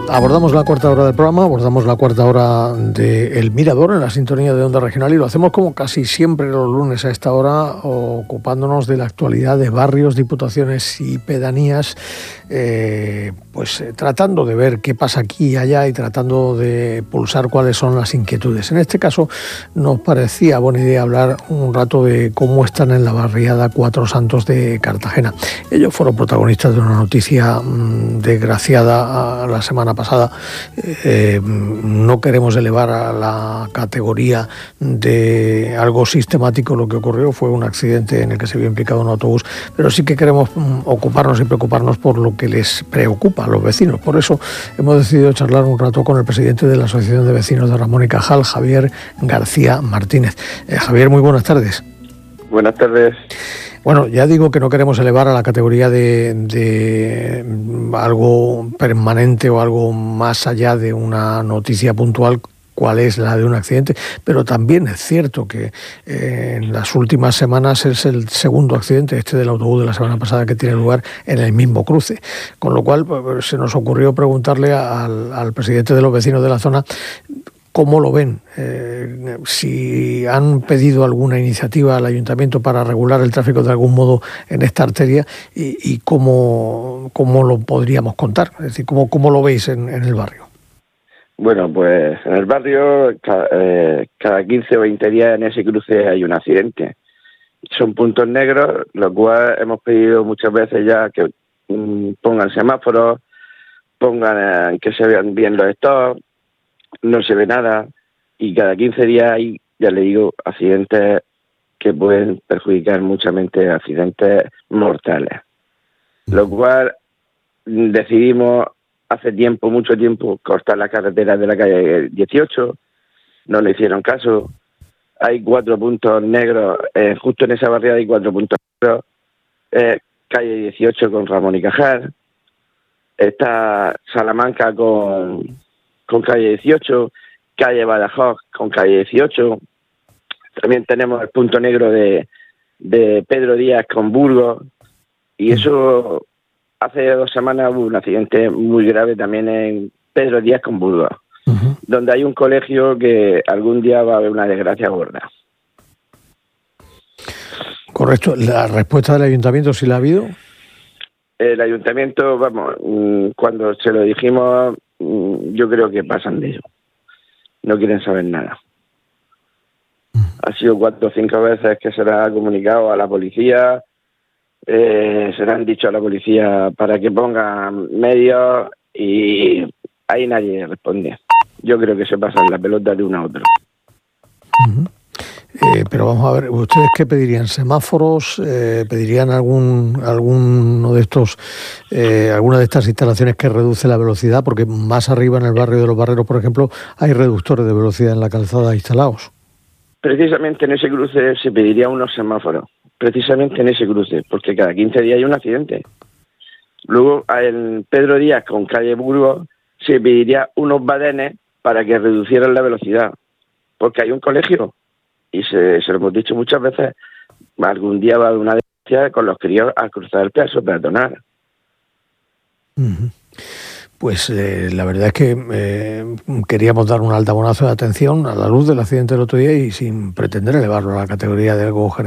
Abordamos la cuarta hora del programa, abordamos la cuarta hora de El Mirador en la sintonía de Onda Regional y lo hacemos como casi siempre los lunes a esta hora, ocupándonos de la actualidad de barrios, diputaciones y pedanías, tratando de ver qué pasa aquí y allá y tratando de pulsar cuáles son las inquietudes. En este caso nos parecía buena idea hablar un rato de cómo están en la barriada Cuatro Santos de Cartagena. Ellos fueron protagonistas de una noticia desgraciada la semana pasada. No queremos elevar a la categoría de algo sistemático lo que ocurrió. Fue un accidente en el que se vio implicado un autobús, pero sí que queremos ocuparnos y preocuparnos por lo que les preocupa a los vecinos. Por eso hemos decidido charlar un rato con el presidente de la Asociación de Vecinos de Ramón y Cajal, Javier García Martínez. Javier, muy buenas tardes. Buenas tardes. Bueno, ya digo que no queremos elevar a la categoría de algo permanente o algo más allá de una noticia puntual, cuál es la de un accidente, pero también es cierto que en las últimas semanas es el segundo accidente, este del autobús de la semana pasada, que tiene lugar en el mismo cruce, con lo cual se nos ocurrió preguntarle al presidente de los vecinos de la zona cómo lo ven, si han pedido alguna iniciativa al ayuntamiento para regular el tráfico de algún modo en esta arteria y cómo lo podríamos contar, es decir, cómo lo veis en el barrio. Bueno, pues en el barrio cada 15 o 20 días en ese cruce hay un accidente. Son puntos negros, lo cual hemos pedido muchas veces ya que pongan semáforos, pongan que se vean bien los stops, no se ve nada y cada 15 días hay, ya le digo, accidentes que pueden perjudicar muchamente, accidentes mortales. Lo cual decidimos hace tiempo, mucho tiempo, cortar las carreteras de la calle 18, no le hicieron caso. Hay 4 puntos negros, justo en esa barriada hay 4 puntos negros, calle 18 con Ramón y Cajal, está Salamanca con calle 18, calle Badajoz con calle 18, también tenemos el punto negro de Pedro Díaz con Burgos, y eso hace 2 semanas hubo un accidente muy grave también en Pedro Díaz con Burgos, donde hay un colegio que algún día va a haber una desgracia gorda. Correcto. ¿La respuesta del ayuntamiento sí la ha habido? El ayuntamiento, cuando se lo dijimos, yo creo que pasan de ello. No quieren saber nada. Ha sido 4 o 5 veces que se le ha comunicado a la policía, se le han dicho a la policía para que pongan medios y ahí nadie responde. Yo creo que se pasan la pelota de uno a otro. Pero vamos a ver, ¿ustedes qué pedirían? ¿Semáforos? ¿Pedirían alguno de estos, alguna de estas instalaciones que reduce la velocidad? Porque más arriba en el barrio de Los Barreros, por ejemplo, hay reductores de velocidad en la calzada instalados. Precisamente en ese cruce se pediría unos semáforos. Precisamente en ese cruce, porque cada 15 días hay un accidente. Luego, en Pedro Díaz con calle Burgos, se pediría unos badenes para que reducieran la velocidad, porque hay un colegio. Y se lo hemos dicho muchas veces, algún día va a haber una desgracia con los críos a cruzar el paso peatonal. Pues la verdad es que queríamos dar un altabonazo de atención a la luz del accidente del otro día y sin pretender elevarlo a la categoría de algo general.